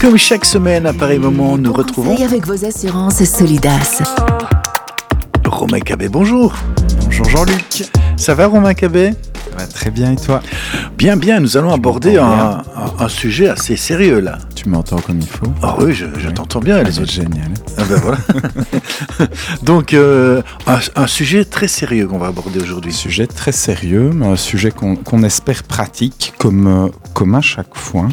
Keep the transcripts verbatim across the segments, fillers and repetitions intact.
Comme chaque semaine, à pareil moment, nous retrouvons avec vos assurances Solidas. Romain Cabet, bonjour. Bonjour Jean-Luc. Ça va Romain Cabet ? Ça va très bien et toi ? Bien, bien, nous allons tu aborder un, un, un sujet assez sérieux là. Tu m'entends comme il faut ? Ah oui, je, je oui. t'entends bien. Ah, Les c'est autres. génial. Ah ben voilà. Donc, euh, un, un sujet très sérieux qu'on va aborder aujourd'hui. Un sujet très sérieux, mais un sujet qu'on, qu'on espère pratique comme, euh, comme à chaque fois,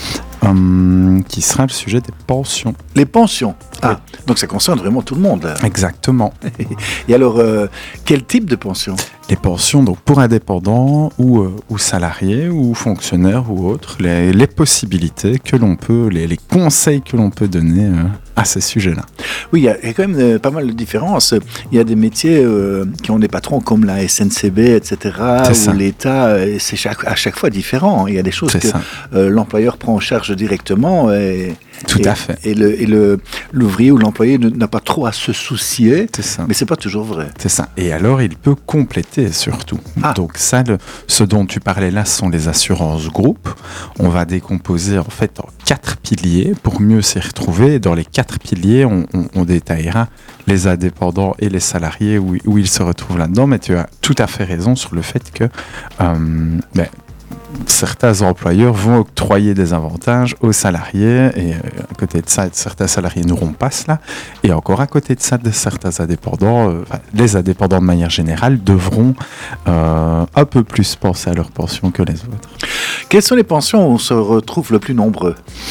euh, qui sera le sujet des pensions. Les pensions. Ah, oui. Donc ça concerne vraiment tout le monde là. Exactement. Et alors, euh, quel type de pension ? Les pensions, donc pour indépendants ou, euh, ou salariés ou fonctionnaires ou autres, les, les possibilités que l'on peut, les, les conseils que l'on peut donner euh, à ces sujets-là. Oui, il y, y a quand même euh, pas mal de différences. Il y a des métiers euh, qui ont des patrons comme la S N C B, et cetera, C'est où ça. l'État, euh, c'est chaque, à chaque fois différent. Il y a des choses C'est que ça. euh, l'employeur prend en charge directement. Et, Tout et, à fait. Et, le, et le, l'ouvrier ou l'employé ne, n'a pas trop à se soucier, C'est ça. mais c'est pas toujours vrai. C'est ça. Et alors, il peut compléter surtout. Ah. Donc ça, le, ce dont tu parlais là, ce sont les assurances groupes. On va décomposer en fait en quatre piliers pour mieux s'y retrouver. Dans les quatre piliers, on, on, on détaillera les indépendants et les salariés où, où ils se retrouvent là-dedans. Mais tu as tout à fait raison sur le fait que euh, ben, certains employeurs vont octroyer des avantages aux salariés et euh, à côté de ça, certains salariés n'auront pas cela. Et encore à côté de ça, de certains indépendants, euh, enfin, les indépendants de manière générale devront euh, un peu plus penser à leur pension que les autres. Quelles sont les pensions où on se retrouve le plus nombreux ?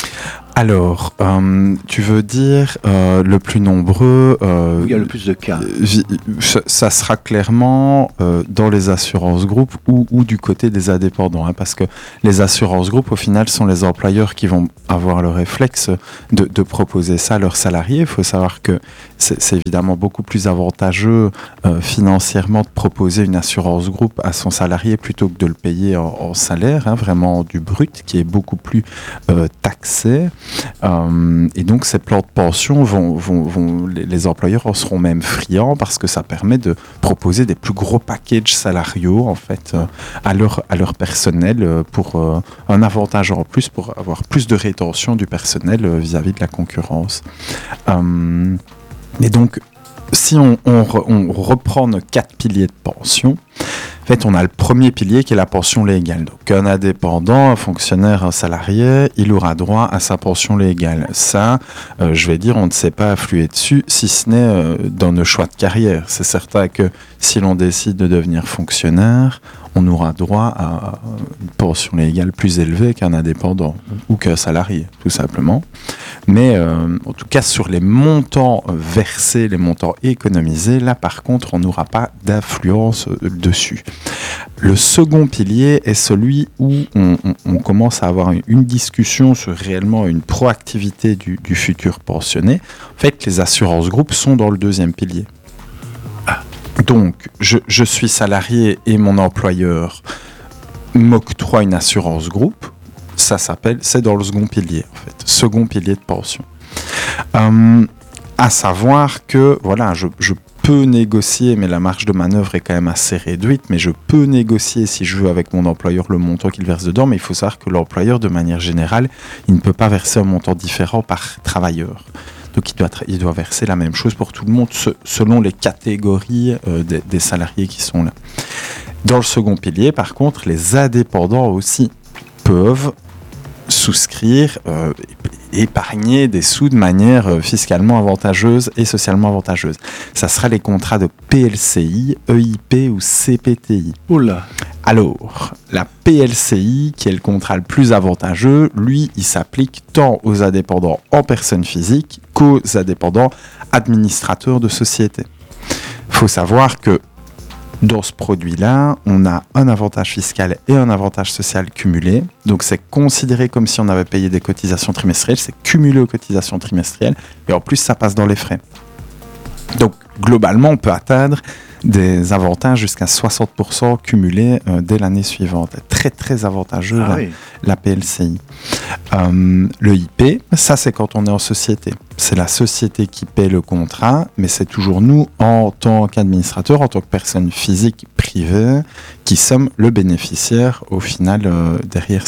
Alors, euh, tu veux dire euh, le plus nombreux euh, Il y a le plus de cas. vi- ça, ça sera clairement euh, dans les assurances groupes ou, ou du côté des indépendants, hein, parce que les assurances groupes, au final, sont les employeurs qui vont avoir le réflexe de, de proposer ça à leurs salariés. Il faut savoir que c'est, c'est évidemment beaucoup plus avantageux euh, financièrement de proposer une assurance groupe à son salarié plutôt que de le payer en, en salaire, hein, vraiment du brut, qui est beaucoup plus euh, taxé. Euh, et donc ces plans de pension vont, vont, vont les, les employeurs en seront même friands parce que ça permet de proposer des plus gros packages salariaux en fait euh, à leur à leur personnel euh, pour euh, un avantage en plus pour avoir plus de rétention du personnel euh, vis-à-vis de la concurrence. Euh, et donc si on, on, re, on reprend nos quatre piliers de pension, en fait, on a le premier pilier qui est la pension légale. Donc, un indépendant, un fonctionnaire, un salarié, il aura droit à sa pension légale. Ça, euh, je vais dire, on ne sait pas affluer dessus, si ce n'est euh, dans nos choix de carrière. C'est certain que si l'on décide de devenir fonctionnaire, on aura droit à une pension légale plus élevée qu'un indépendant ou qu'un salarié, tout simplement. Mais euh, en tout cas, sur les montants versés, les montants économisés, là, par contre, on n'aura pas d'influence euh, dessus. Le second pilier est celui où on, on, on commence à avoir une discussion sur réellement une proactivité du, du futur pensionné. En fait, les assurances groupes sont dans le deuxième pilier. Donc, je, je suis salarié et mon employeur m'octroie une assurance groupe. Ça s'appelle, c'est dans le second pilier, en fait. Second pilier de pension. Euh, à savoir que, voilà, je, je peux négocier, mais la marge de manœuvre est quand même assez réduite, mais je peux négocier si je veux avec mon employeur le montant qu'il verse dedans, mais il faut savoir que l'employeur, de manière générale, il ne peut pas verser un montant différent par travailleur. Donc il doit, il doit verser la même chose pour tout le monde se, selon les catégories euh, des, des salariés qui sont là. Dans le second pilier, par contre, les indépendants aussi peuvent souscrire, euh, épargner des sous de manière euh, fiscalement avantageuse et socialement avantageuse. Ça sera les contrats de P L C I, E I P ou C P T I. Oula. Alors, la P L C I, qui est le contrat le plus avantageux, lui, il s'applique tant aux indépendants en personne physique qu'aux indépendants administrateurs de société. Il faut savoir que dans ce produit-là, on a un avantage fiscal et un avantage social cumulé. Donc, c'est considéré comme si on avait payé des cotisations trimestrielles, c'est cumulé aux cotisations trimestrielles, et en plus, ça passe dans les frais. Donc, globalement, on peut atteindre des avantages jusqu'à soixante pour cent cumulés euh, dès l'année suivante. Très, très avantageux, Ah la, oui. la P L C I. Euh, le I P, ça, c'est quand on est en société. C'est la société qui paie le contrat, mais c'est toujours nous, en tant qu'administrateur, en tant que personne physique privée, qui sommes le bénéficiaire, au final, euh, derrière cela.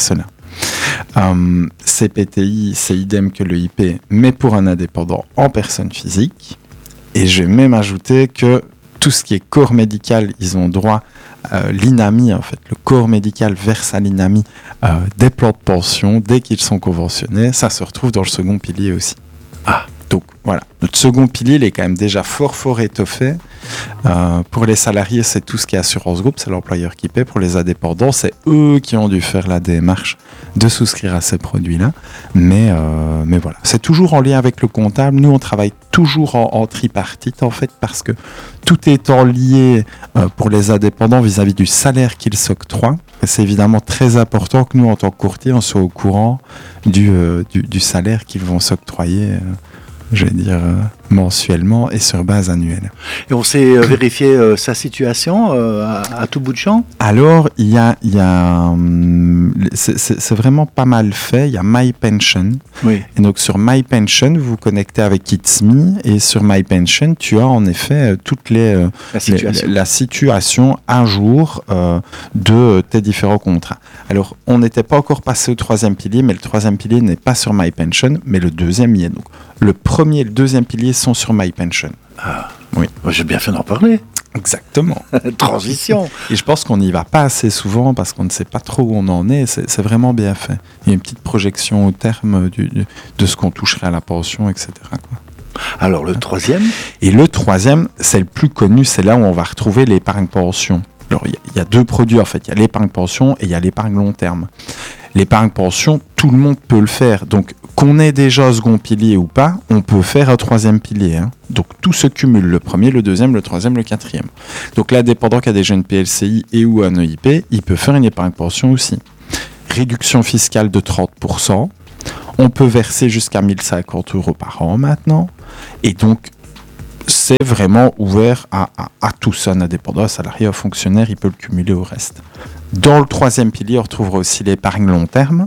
Euh, C P T I, c'est idem que le I P, mais pour un indépendant en personne physique. Et je vais même ajouter que tout ce qui est corps médical, ils ont droit, euh, l'INAMI, en fait, le corps médical verse à l'INAMI euh, des plans de pension dès qu'ils sont conventionnés. Ça se retrouve dans le second pilier aussi. Ah, donc voilà. Notre second pilier, il est quand même déjà fort, fort étoffé. Euh, pour les salariés, c'est tout ce qui est assurance groupe, c'est l'employeur qui paie. Pour les indépendants, c'est eux qui ont dû faire la démarche de souscrire à ces produits-là. Mais, euh, mais voilà, c'est toujours en lien avec le comptable. Nous, on travaille toujours en, en tripartite, en fait, parce que tout étant lié euh, pour les indépendants vis-à-vis du salaire qu'ils s'octroient, c'est évidemment très important que nous, en tant que courtier, on soit au courant du, euh, du, du salaire qu'ils vont s'octroyer. Euh, je vais dire, euh, mensuellement et sur base annuelle. Et on sait euh, vérifier euh, sa situation euh, à, à tout bout de champ ? Alors, il y a, il y a hum, c'est, c'est, c'est vraiment pas mal fait. Il y a MyPension. Oui. Et donc, sur MyPension, vous vous connectez avec It's Me. Et sur MyPension, tu as en effet toutes les, euh, la, situation. les la situation à jour euh, de tes différents contrats. Alors, on n'était pas encore passé au troisième pilier, mais le troisième pilier n'est pas sur MyPension, mais le deuxième y est. Donc, le premier et le deuxième pilier sont sur MyPension. Ah, oui. J'ai bien fait d'en parler. Exactement. Transition. Et je pense qu'on n'y va pas assez souvent parce qu'on ne sait pas trop où on en est. C'est, c'est vraiment bien fait. Il y a une petite projection au terme du, du, de ce qu'on toucherait à la pension, et cetera, quoi. Alors le troisième ? Et le troisième, c'est le plus connu. C'est là où on va retrouver l'épargne pension. Alors il y, y a deux produits en fait. Il y a l'épargne pension et il y a l'épargne long terme. L'épargne pension, tout le monde peut le faire. Donc, qu'on ait déjà un second pilier ou pas, on peut faire un troisième pilier. Hein. Donc, tout se cumule. Le premier, le deuxième, le troisième, le quatrième. Donc, l'indépendant qui a déjà une P L C I et ou un E I P, il peut faire une épargne pension aussi. Réduction fiscale de trente pour cent. On peut verser jusqu'à mille cinquante euros par an maintenant. Et donc, c'est vraiment ouvert à, à, à tous. Un indépendant, un salarié, un fonctionnaire, il peut le cumuler au reste. Dans le troisième pilier, on retrouvera aussi l'épargne long terme,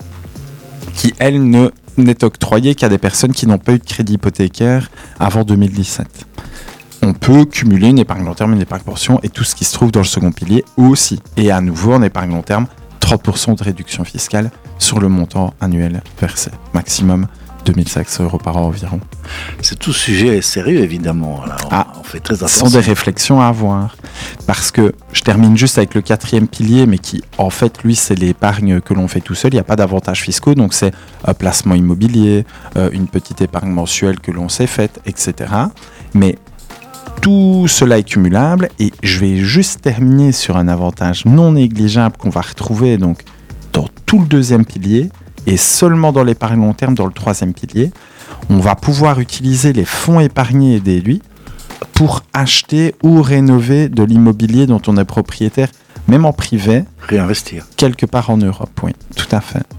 qui, elle, ne, n'est octroyée qu'à des personnes qui n'ont pas eu de crédit hypothécaire avant deux mille dix-sept. On peut cumuler une épargne long terme, une épargne pension et tout ce qui se trouve dans le second pilier aussi. Et à nouveau, en épargne long terme, trente pour cent de réduction fiscale sur le montant annuel versé. Maximum deux mille cinq cents euros par an environ. C'est tout sujet sérieux, évidemment. Là, on, ah, on fait très attention. Ce sont des réflexions à avoir. Parce que je termine juste avec le quatrième pilier, mais qui, en fait, lui, c'est l'épargne que l'on fait tout seul. Il n'y a pas d'avantages fiscaux, donc c'est un placement immobilier, euh, une petite épargne mensuelle que l'on s'est faite, et cetera. Mais tout cela est cumulable et je vais juste terminer sur un avantage non négligeable qu'on va retrouver donc dans tout le deuxième pilier et seulement dans l'épargne long terme dans le troisième pilier. On va pouvoir utiliser les fonds épargnés et déduits pour acheter ou rénover de l'immobilier dont on est propriétaire, même en privé. Réinvestir. Quelque part en Europe, oui, tout à fait.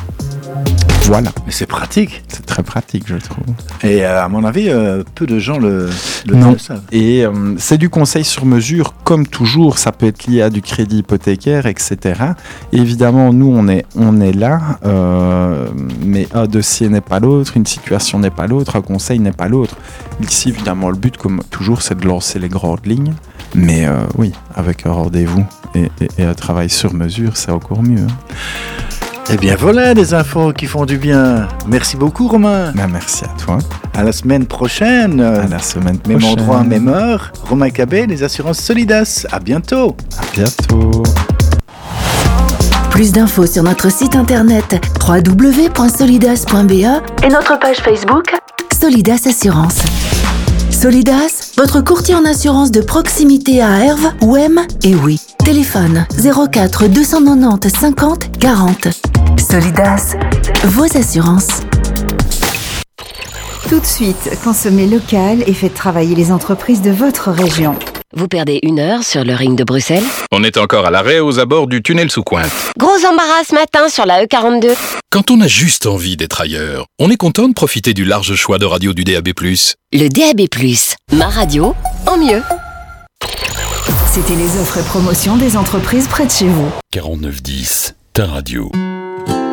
Voilà. Mais c'est pratique. C'est très pratique, je trouve. Et euh, à mon avis, euh, peu de gens le, le, non. le savent. Et euh, c'est du conseil sur mesure, comme toujours. Ça peut être lié à du crédit hypothécaire, et cetera. Évidemment, nous, on est, on est là, euh, mais un dossier n'est pas l'autre, une situation n'est pas l'autre, un conseil n'est pas l'autre. Ici, évidemment, le but, comme toujours, c'est de lancer les grandes lignes. Mais euh, oui, avec un rendez-vous et, et, et un travail sur mesure, c'est encore mieux. Hein. Eh bien voilà des infos qui font du bien. Merci beaucoup Romain. Ben, merci à toi. À la semaine prochaine. À la semaine prochaine. Même endroit, même heure. Romain Cabet, les assurances Solidas. À bientôt. À bientôt. Plus d'infos sur notre site internet w w w point solidas point b e et notre page Facebook Solidas Assurance. Solidas, votre courtier en assurance de proximité à Herve, Ouem et Oui. Téléphone zéro quatre deux cent quatre-vingt-dix cinquante quarante. Solidas, vos assurances. Tout de suite, consommez local et faites travailler les entreprises de votre région. Vous perdez une heure sur le ring de Bruxelles. On est encore à l'arrêt aux abords du tunnel sous Cointe. Gros embarras ce matin sur la E quarante-deux. Quand on a juste envie d'être ailleurs, on est content de profiter du large choix de radio du D A B plus. Le D A B plus, ma radio en mieux. C'était les offres et promotions des entreprises près de chez vous. quarante-neuf dix, ta radio.